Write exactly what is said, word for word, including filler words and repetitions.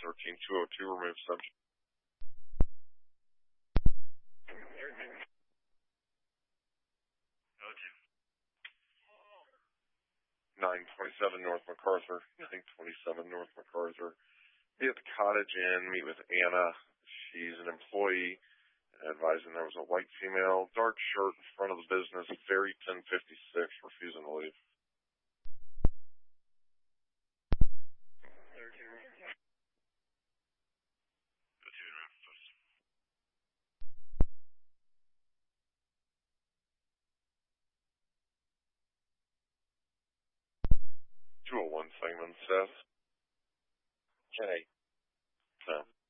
thirteen two oh two, remove subject. nine twenty-seven North MacArthur, nine twenty-seven North MacArthur. Be at the Cottage Inn, meet with Anna. She's an employee, advising there was a white female, dark shirt in front of the business, very ten fifty-six, refusing to leave. two oh one segment, Seth. Jay. No.